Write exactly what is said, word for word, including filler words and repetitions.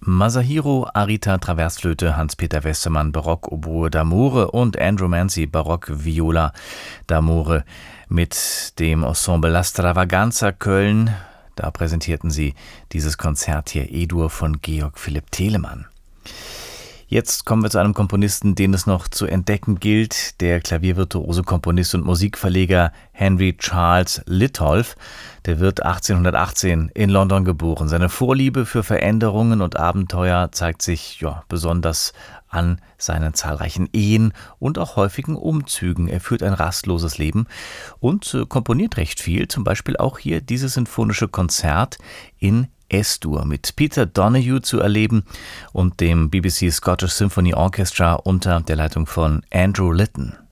Masahiro Arita Traversflöte, Hans-Peter Westermann Barock Oboe d'Amore und Andrew Mancy Barock Viola d'Amore mit dem Ensemble La Stravaganza Köln. Da präsentierten sie dieses Konzert hier, E-Dur von Georg Philipp Telemann. Jetzt kommen wir zu einem Komponisten, den es noch zu entdecken gilt, der klaviervirtuose Komponist und Musikverleger Henry Charles Litolff. Der wird achtzehnhundertachtzehn in London geboren. Seine Vorliebe für Veränderungen und Abenteuer zeigt sich ja besonders an seinen zahlreichen Ehen und auch häufigen Umzügen. Er führt ein rastloses Leben und äh, komponiert recht viel, zum Beispiel auch hier dieses sinfonische Konzert in Es-Dur mit Peter Donoghue zu erleben und dem B B C Scottish Symphony Orchestra unter der Leitung von Andrew Litton.